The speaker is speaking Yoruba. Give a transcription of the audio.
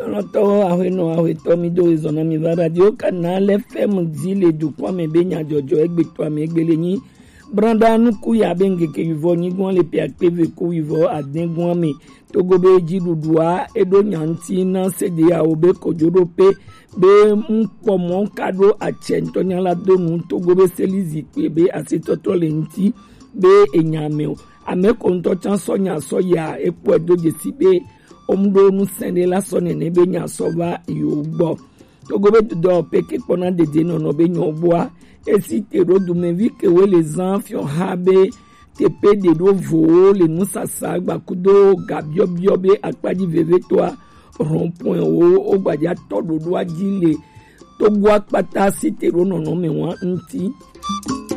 Anoto aheno aheto mi do izona mi va radio Canal FM zile du kwa me benya jojo egbe to me egbelenyi branda nu ku ya benge ke yivo ni gon le pia peve ku yivo aden gon me to go be jidudua edo nyanti na sede ya obe kojodo pe be mpo mon kado a chento nyala do nu to go be selizi pe be asitoto lenti be enyame ame konto chanso nya so ya epo edo jesi be omdo nu sende la sone ne be nya sova yugbo to go be do peke pona de no no be nyoboa esi te rodu me vi ke we les enfants habe te pe de do vo le musasa gba kudo gabio biobe akpaji veve toi rond point o gbaja todo do ajile to gwa pata si te ro no no me wan nti